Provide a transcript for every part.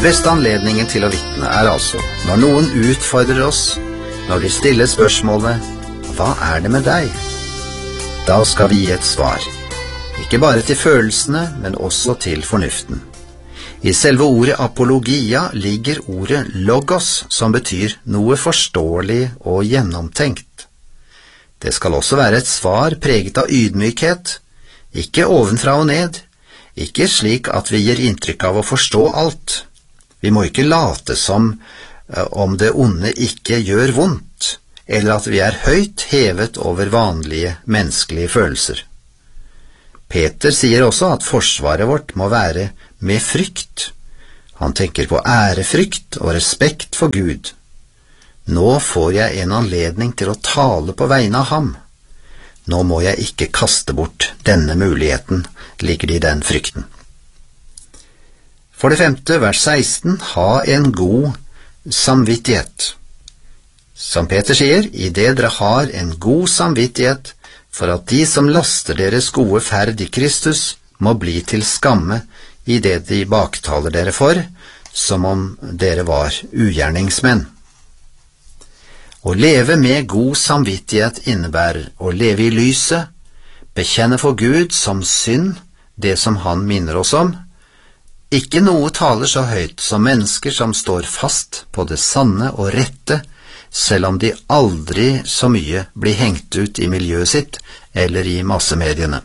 Den beste anledningen til å vitne altså når noen utfordrer oss, når de stiller spørsmålet «Hva er det med deg?» Da skal vi gi et svar, ikke bare til følelsene, men også til fornuften. I selve ordet apologia ligger ordet logos, som betyr noe forståelig og gjennomtenkt. Det skal også være et svar preget av ydmykhet, ikke ovenfra og ned, ikke slik at vi gir inntrykk av å forstå alt. Vi må ikke late som om det onde ikke gjør vondt, eller at vi er høyt hevet over vanlige menneskelige følelser. Peter sier også at forsvaret vårt må være med frykt. Han tenker på ærefrykt og respekt for Gud. Nå får jeg en anledning til å tale på vegne av ham. Nå må jeg ikke kaste bort denne muligheten, ligger det i den frykten. For det 5., vers 16, ha en god samvittighet. Som Peter sier, i det dere har en god samvittighet, for at de som laster deres gode ferd i Kristus må bli til skamme i det de baktaler dere for, som om dere var ugjerningsmenn. Å leve med god samvittighet innebærer å leve i lyset, bekjenne for Gud som synd det som han minner oss om. Ikke noe taler så høyt som mennesker som står fast på det sanne og rette, selv om de aldri så mye blir hengt ut i miljøet sitt eller i massemediene.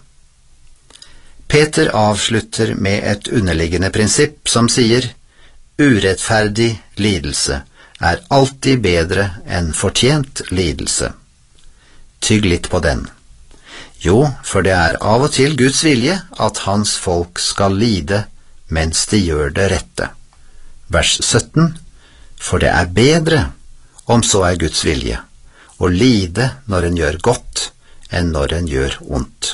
Peter avslutter med et underliggende prinsipp som sier, urettferdig lidelse er alltid bedre enn fortjent lidelse. Tygg litt på den. Jo, for det er av og til Guds vilje at hans folk skal lide mens de gjør det rette. Vers 17, for det er bedre, om så er Guds vilje, å lide når en gjør godt, enn når en gjør ondt.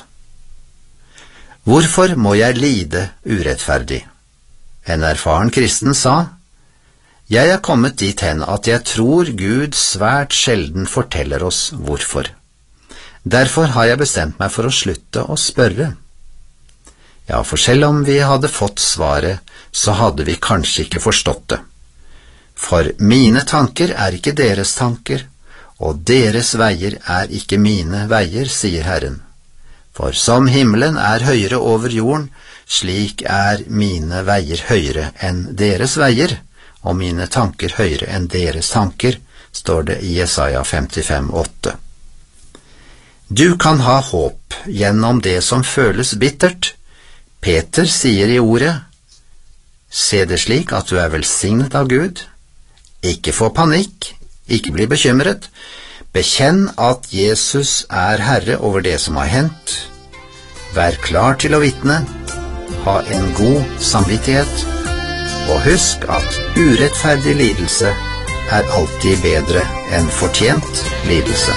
Hvorfor må jeg lide urettferdig? En erfaren kristen sa, jeg er kommet dit hen at jeg tror Gud svært sjelden forteller oss hvorfor. Derfor har jeg bestemt meg for å slutte å spørre. Ja, for selv om vi hadde fått svaret, så hadde vi kanskje ikke forstått det. For mine tanker er ikke deres tanker, og deres veier er ikke mine veier, sier Herren. For som himmelen er høyere over jorden, slik er mine veier høyere enn deres veier, og mine tanker høyere enn deres tanker, står det i Jesaja 55,8. Du kan ha håp gjennom det som føles bittert. Peter sier i ordet, se det slik at du er velsignet av Gud. Ikke få panikk, ikke bli bekymret. Bekjenn at Jesus er Herre over det som har hendt. Vær klar til å vitne. Ha en god samvittighet. Og husk at urettferdig lidelse er alltid bedre enn fortjent lidelse.